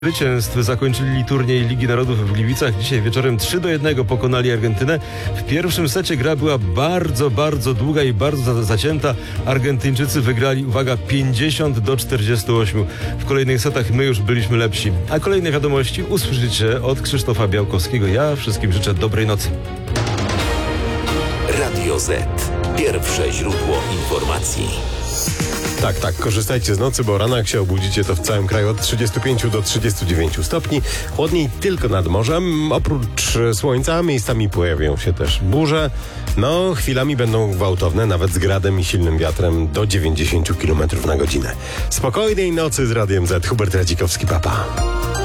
Zwycięstw zakończyli turniej Ligi Narodów w Gliwicach. Dzisiaj wieczorem 3-1 pokonali Argentynę. W pierwszym secie gra była bardzo długa i bardzo zacięta. Argentyńczycy wygrali, uwaga, 50-48. W kolejnych setach my już byliśmy lepsi. A kolejne wiadomości usłyszycie od Krzysztofa Białkowskiego. Ja wszystkim życzę dobrej nocy. Radio Z. Pierwsze źródło informacji. Tak, korzystajcie z nocy, bo rano jak się obudzicie, to w całym kraju od 35 do 39 stopni. Chłodniej tylko nad morzem. Oprócz słońca miejscami pojawią się też burze. No, chwilami będą gwałtowne, nawet z gradem i silnym wiatrem do 90 km na godzinę. Spokojnej nocy z Radiem Z. Hubert Radzikowski, papa.